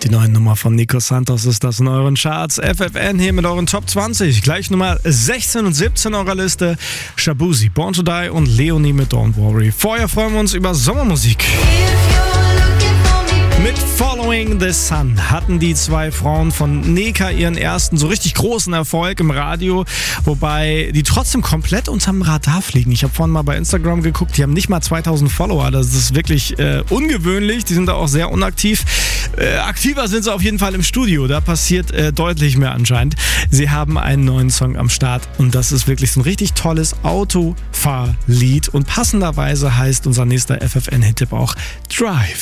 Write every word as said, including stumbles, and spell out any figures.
Die neue Nummer von Nico Santos ist das in euren Charts. F F N hier mit euren Top zwanzig. Gleich Nummer sechzehn und siebzehn eurer Liste. Shabuzi, Born to Die und Leonie mit Don't Worry. Vorher freuen wir uns über Sommermusik. Mit Following the Sun hatten die zwei Frauen von Neka ihren ersten so richtig großen Erfolg im Radio, wobei die trotzdem komplett unterm Radar fliegen. Ich habe vorhin mal bei Instagram geguckt, die haben nicht mal zweitausend Follower, das ist wirklich äh, ungewöhnlich, die sind da auch sehr unaktiv. Äh, aktiver sind sie auf jeden Fall im Studio, da passiert äh, deutlich mehr anscheinend. Sie haben einen neuen Song am Start und das ist wirklich so ein richtig tolles Autofahrlied und passenderweise heißt unser nächster F F N-Hit-Tipp auch Drive.